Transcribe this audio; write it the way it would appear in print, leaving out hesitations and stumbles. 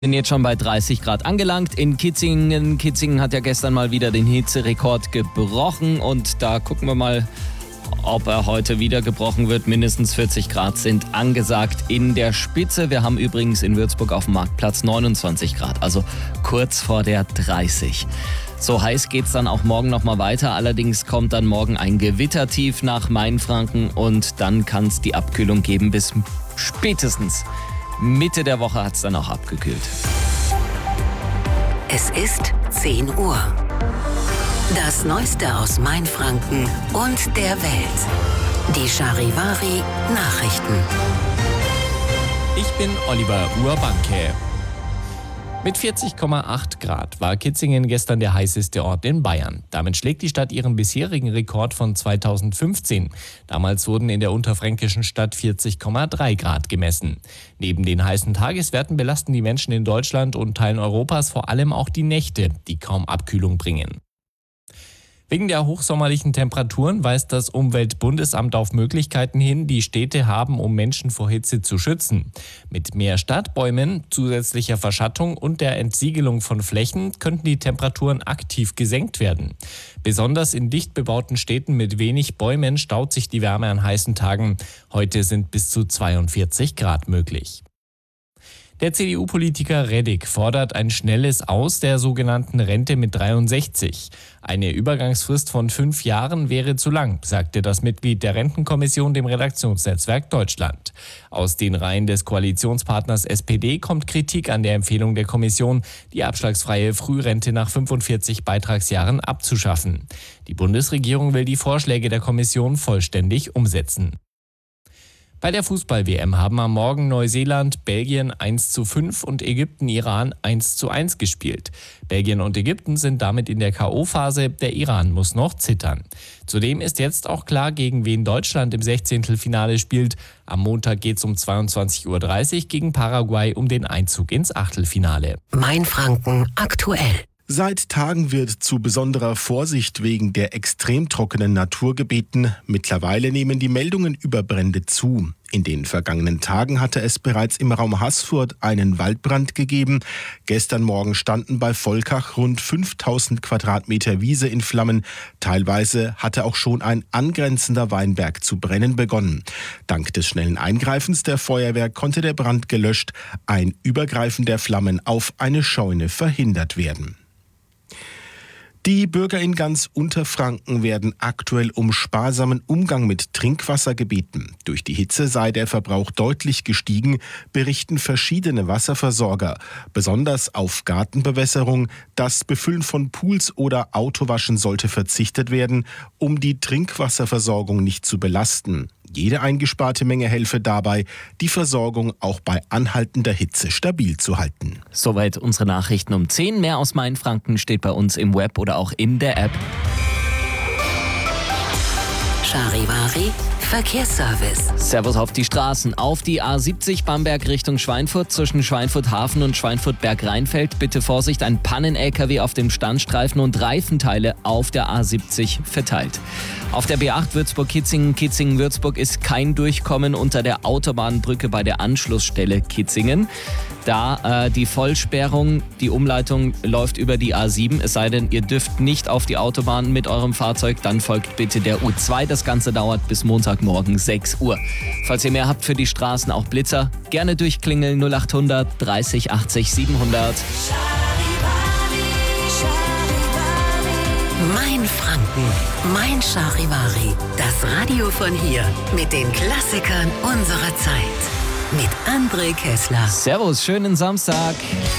Sind jetzt schon bei 30 Grad angelangt in Kitzingen. Kitzingen hat ja gestern mal wieder den Hitzerekord gebrochen und da gucken wir mal, ob er heute wieder gebrochen wird. Mindestens 40 Grad sind angesagt in der Spitze. Wir haben übrigens in Würzburg auf dem Marktplatz 29 Grad, also kurz vor der 30. So heiß geht's dann auch morgen nochmal weiter. Allerdings kommt dann morgen ein Gewittertief nach Mainfranken und dann kann es die Abkühlung geben bis spätestens Mitte der Woche hat es dann auch abgekühlt. Es ist 10 Uhr. Das Neueste aus Mainfranken und der Welt. Die Charivari Nachrichten. Ich bin Oliver Urbanke. Mit 40,8 Grad war Kitzingen gestern der heißeste Ort in Bayern. Damit schlägt die Stadt ihren bisherigen Rekord von 2015. Damals wurden in der unterfränkischen Stadt 40,3 Grad gemessen. Neben den heißen Tageswerten belasten die Menschen in Deutschland und Teilen Europas vor allem auch die Nächte, die kaum Abkühlung bringen. Wegen der hochsommerlichen Temperaturen weist das Umweltbundesamt auf Möglichkeiten hin, die Städte haben, um Menschen vor Hitze zu schützen. Mit mehr Stadtbäumen, zusätzlicher Verschattung und der Entsiegelung von Flächen könnten die Temperaturen aktiv gesenkt werden. Besonders in dicht bebauten Städten mit wenig Bäumen staut sich die Wärme an heißen Tagen. Heute sind bis zu 42 Grad möglich. Der CDU-Politiker Reddig fordert ein schnelles Aus der sogenannten Rente mit 63. Eine Übergangsfrist von 5 Jahren wäre zu lang, sagte das Mitglied der Rentenkommission dem Redaktionsnetzwerk Deutschland. Aus den Reihen des Koalitionspartners SPD kommt Kritik an der Empfehlung der Kommission, die abschlagsfreie Frührente nach 45 Beitragsjahren abzuschaffen. Die Bundesregierung will die Vorschläge der Kommission vollständig umsetzen. Bei der Fußball-WM haben am Morgen Neuseeland, Belgien 1:5 und Ägypten, Iran 1:1 gespielt. Belgien und Ägypten sind damit in der K.O.-Phase, der Iran muss noch zittern. Zudem ist jetzt auch klar, gegen wen Deutschland im 16. spielt. Am Montag geht es um 22:30 Uhr gegen Paraguay um den Einzug ins Achtelfinale. Mainfranken aktuell. Seit Tagen wird zu besonderer Vorsicht wegen der extrem trockenen Natur gebeten. Mittlerweile nehmen die Meldungen über Brände zu. In den vergangenen Tagen hatte es bereits im Raum Haßfurt einen Waldbrand gegeben. Gestern Morgen standen bei Volkach rund 5000 Quadratmeter Wiese in Flammen. Teilweise hatte auch schon ein angrenzender Weinberg zu brennen begonnen. Dank des schnellen Eingreifens der Feuerwehr konnte der Brand gelöscht, ein Übergreifen der Flammen auf eine Scheune verhindert werden. Die Bürger in ganz Unterfranken werden aktuell um sparsamen Umgang mit Trinkwasser gebeten. Durch die Hitze sei der Verbrauch deutlich gestiegen, berichten verschiedene Wasserversorger. Besonders auf Gartenbewässerung, das Befüllen von Pools oder Autowaschen sollte verzichtet werden, um die Trinkwasserversorgung nicht zu belasten. Jede eingesparte Menge helfe dabei, die Versorgung auch bei anhaltender Hitze stabil zu halten. Soweit unsere Nachrichten um 10. Mehr aus Mainfranken steht bei uns im Web oder auch in der App. Charivari Verkehrsservice. Servus auf die Straßen. Auf die A70 Bamberg Richtung Schweinfurt zwischen Schweinfurt Hafen und Schweinfurt Bergrheinfeld. Bitte Vorsicht, ein Pannen-LKW auf dem Standstreifen und Reifenteile auf der A70 verteilt. Auf der B8 Würzburg-Kitzingen, Kitzingen-Würzburg ist kein Durchkommen unter der Autobahnbrücke bei der Anschlussstelle Kitzingen. Da die Vollsperrung, die Umleitung läuft über die A7, es sei denn, ihr dürft nicht auf die Autobahn mit eurem Fahrzeug, dann folgt bitte der U2. Das Ganze dauert bis Montagmorgen 6 Uhr. Falls ihr mehr habt für die Straßen, auch Blitzer, gerne durchklingeln 0800 30 80 700. Mainfranken, mein Charivari. Das Radio von hier mit den Klassikern unserer Zeit. Mit André Kessler. Servus, schönen Samstag.